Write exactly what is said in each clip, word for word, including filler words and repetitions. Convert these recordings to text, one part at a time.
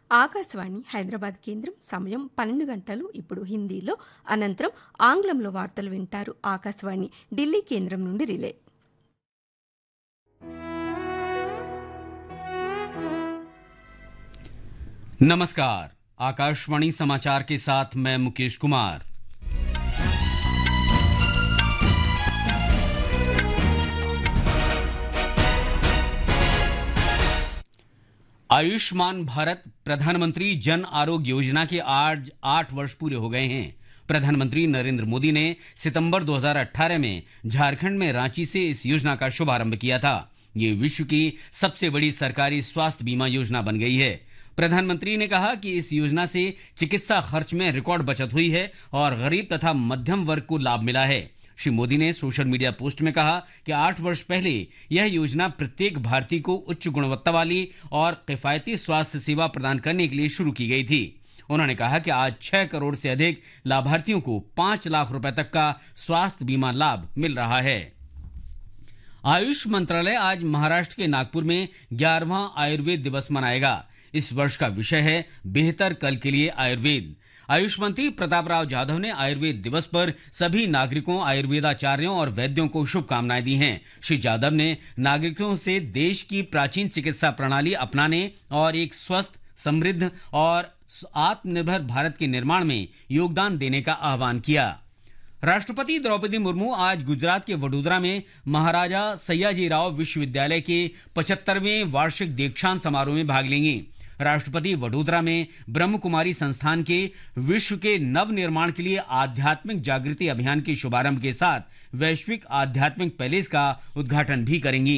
ఆకాశవాణి హైదరాబాద్ కేంద్రం సమయం పన్నెండు గంటలు ఇప్పుడు హిందీలో అనంతరం ఆంగ్లంలో వార్తలు వింటారు. ఆకాశవాణి ఢిల్లీ కేంద్రం నుండి రిలే. नमस्कार, आकाशवाणी समाचार के साथ मैं मुकेश कुमार। आयुष्मान भारत प्रधानमंत्री जन आरोग्य योजना के आज आठ वर्ष पूरे हो गए हैं। प्रधानमंत्री नरेंद्र मोदी ने सितंबर दो हज़ार अठारह में झारखंड में रांची से इस योजना का शुभारंभ किया था। ये विश्व की सबसे बड़ी सरकारी स्वास्थ्य बीमा योजना बन गई है। प्रधानमंत्री ने कहा कि इस योजना से चिकित्सा खर्च में रिकॉर्ड बचत हुई है और गरीब तथा मध्यम वर्ग को लाभ मिला है। श्री मोदी ने सोशल मीडिया पोस्ट में कहा कि आठ वर्ष पहले यह योजना प्रत्येक भारतीय को उच्च गुणवत्ता वाली और किफायती स्वास्थ्य सेवा प्रदान करने के लिए शुरू की गई थी। उन्होंने कहा कि आज छह करोड़ से अधिक लाभार्थियों को पांच लाख रुपए तक का स्वास्थ्य बीमा लाभ मिल रहा है। आयुष मंत्रालय आज महाराष्ट्र के नागपुर में ग्यारहवां आयुर्वेद दिवस मनाएगा। इस वर्ष का विषय है बेहतर कल के लिए आयुर्वेद। आयुष मंत्री प्रताप राव जाधव ने आयुर्वेद दिवस पर सभी नागरिकों, आयुर्वेदाचार्यों और वैद्यों को शुभकामनाएं दी हैं। श्री जाधव ने नागरिकों से देश की प्राचीन चिकित्सा प्रणाली अपनाने और एक स्वस्थ, समृद्ध और आत्मनिर्भर भारत के निर्माण में योगदान देने का आह्वान किया। राष्ट्रपति द्रौपदी मुर्मू आज गुजरात के वडोदरा में महाराजा सयाजीराव विश्वविद्यालय के पचहत्तरवें वार्षिक दीक्षांत समारोह में भाग लेंगी। राष्ट्रपति वडोदरा में ब्रह्म कुमारी संस्थान के विश्व के नव निर्माण के लिए आध्यात्मिक जागृति अभियान के शुभारंभ के साथ वैश्विक आध्यात्मिक पैलेस का उद्घाटन भी करेंगी।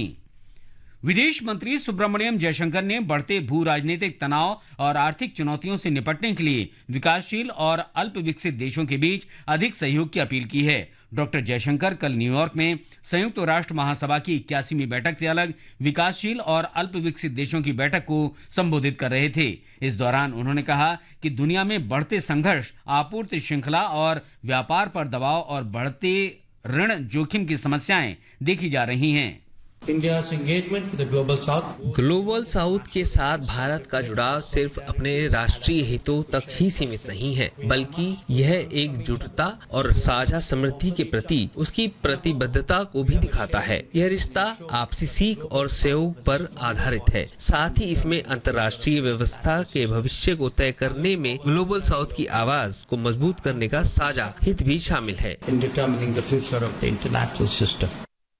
विदेश मंत्री सुब्रमण्यम जयशंकर ने बढ़ते भू राजनीतिक तनाव और आर्थिक चुनौतियों से निपटने के लिए विकासशील और अल्प विकसित देशों के बीच अधिक सहयोग की अपील की है। डॉक्टर जयशंकर कल न्यूयॉर्क में संयुक्त राष्ट्र महासभा की इक्यासीवीं बैठक से अलग विकासशील और अल्प विकसित देशों की बैठक को संबोधित कर रहे थे। इस दौरान उन्होंने कहा कि दुनिया में बढ़ते संघर्ष, आपूर्ति श्रृंखला और व्यापार पर दबाव और बढ़ते ऋण जोखिम की समस्याएं देखी जा रही हैं। India's engagement with the Global South. Global south के साथ भारत का जुड़ाव सिर्फ अपने राष्ट्रीय हितों तक ही सीमित नहीं है, बल्कि यह एकजुटता और साझा समृद्धि के प्रति उसकी प्रतिबद्धता को भी दिखाता है। यह रिश्ता आपसी सीख और सहयोग पर आधारित है। साथ ही इसमें अंतर्राष्ट्रीय व्यवस्था के भविष्य को तय करने में ग्लोबल साउथ की आवाज को मजबूत करने का साझा हित भी शामिल है। In determining the future of the international system.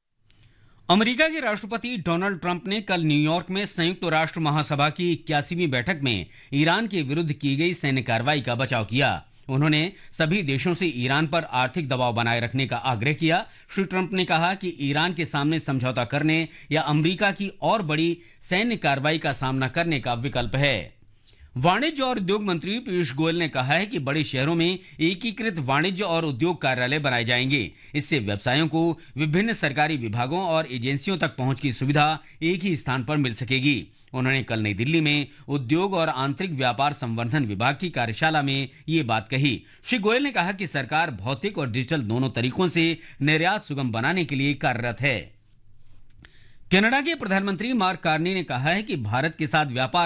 America के राष्ट्रपति डोनाल्ड ट्रंप ने कल न्यूयॉर्क में संयुक्त राष्ट्र महासभा की इक्यासीवीं बैठक में ईरान के विरुद्ध की गई सैन्य कार्रवाई का बचाव किया। उन्होंने सभी देशों से ईरान पर आर्थिक दबाव बनाए रखने का आग्रह किया। श्री ट्रंप ने कहा कि ईरान के सामने समझौता करने या अमेरिका की और बड़ी सैन्य कार्रवाई का सामना करने का विकल्प है। वाणिज्य और उद्योग मंत्री पीयूष गोयल ने कहा है कि बड़े शहरों में एकीकृत वाणिज्य और उद्योग कार्यालय बनाए जाएंगे। इससे व्यवसायों को विभिन्न सरकारी विभागों और एजेंसियों तक पहुंच की सुविधा एक ही स्थान पर मिल सकेगी। उन्होंने कल नई दिल्ली में उद्योग और आंतरिक व्यापार संवर्धन विभाग की कार्यशाला में ये बात कही। श्री गोयल ने कहा कि सरकार भौतिक और डिजिटल दोनों तरीकों से निर्यात सुगम बनाने के लिए कार्यरत है। कनाडा के प्रधानमंत्री मार्क कार्नी ने कहा है कि भारत के साथ व्यापार